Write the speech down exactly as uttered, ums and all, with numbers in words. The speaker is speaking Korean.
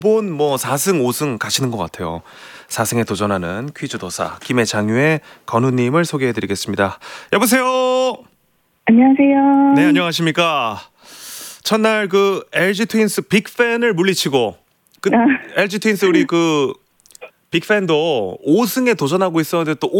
기본 뭐 사 승, 오 승 가시는 것 같아요. 사 승에 도전하는 퀴즈 도사 김해 장유의 건우님을 소개해드리겠습니다. 여보세요. 안녕하세요. 네, 안녕하십니까. 첫날 그 엘지 트윈스 빅팬을 물리치고 그 아. 엘지 트윈스 우리 그 빅팬도 오 승에 도전하고 있었는데 또